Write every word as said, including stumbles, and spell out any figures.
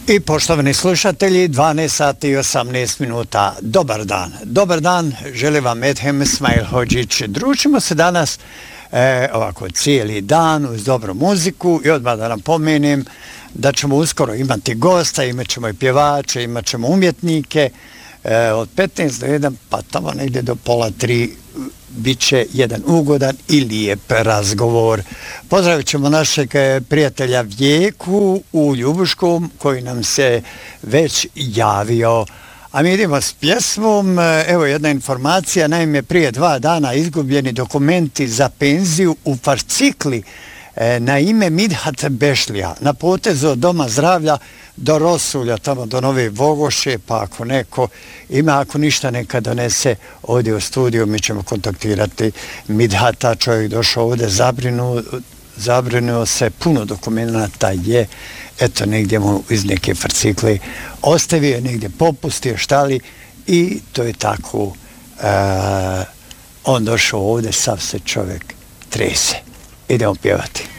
I poštovani slušatelji, dvanaest sati i osamnaest minuta. Dobar dan. Dobar dan, želim vam Edhem Smail Hodžić. Družimo se danas e, ovako cijeli dan uz dobru muziku i odmah da nam pomenem da ćemo uskoro imati gosta, imat ćemo i pjevače, imat ćemo umjetnike. E, od petnaest do jedan, pa tamo negdje do pola tri bit će jedan ugodan i lijep razgovor. Pozdravit ćemo našeg prijatelja Vijeku u Ljubuškom koji nam se već javio. A mi idemo s pjesmom. Evo jedna informacija, naime prije dva dana izgubljeni dokumenti za penziju u fascikli na ime Midhat Bešlija na potezu od Doma zdravlja do Rosulja, tamo do Nove Vogoše, pa ako neko ima, ako ništa neka donese ovdje u studiju, mi ćemo kontaktirati Midhata, čovjek došao ovdje, zabrinuo, zabrinuo se, puno dokumenta je, eto negdje mu iz neke fascikle ostavio, negdje popustio, štali i to je tako, uh, on došao ovdje, sav se čovjek trese. Idemo pjevati.